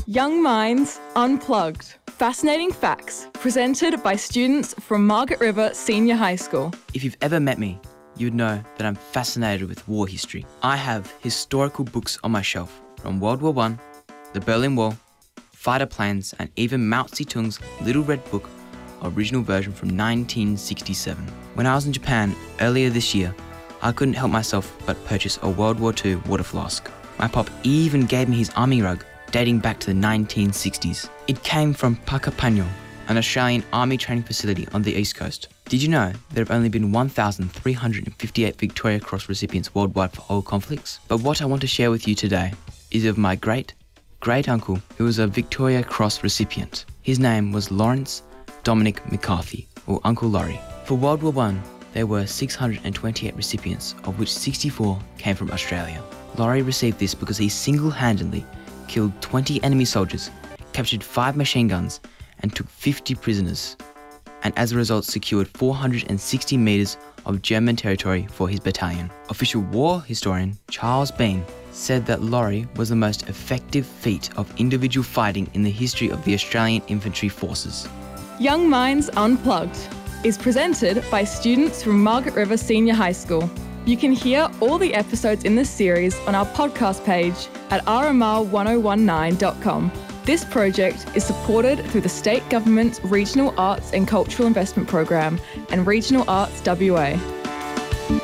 Young Minds Unplugged. Fascinating facts presented by students from Margaret River Senior High School. If you've ever met me, you would know that I'm fascinated with war history. I have historical books on my shelf from World War I, the Berlin Wall, fighter planes, and even Mao Zedong's Little Red Book, original version from 1967. When I was in Japan earlier this year, I couldn't help myself but purchase a World War II water flask. My pop even gave me his army rug dating back to the 1960s. It came from Puckapunyal, an Australian army training facility on the East Coast. Did you know there have only been 1,358 Victoria Cross recipients worldwide for all conflicts? But what I want to share with you today is of my great-uncle who was a Victoria Cross recipient. His name was Lawrence Dominic McCarthy, or Uncle Laurie. For World War I, there were 628 recipients, of which 64 came from Australia. Laurie received this because he single-handedly killed 20 enemy soldiers, captured 5 machine guns, and took 50 prisoners, and as a result secured 460 metres of German territory for his battalion. Official war historian Charles Bean said that Laurie was the most effective feat of individual fighting in the history of the Australian Infantry Forces. Young Minds Unplugged is presented by students from Margaret River Senior High School. You can hear all the episodes in this series on our podcast page at rmr1019.com. This project is supported through the State Government's Regional Arts and Cultural Investment Program and Regional Arts WA.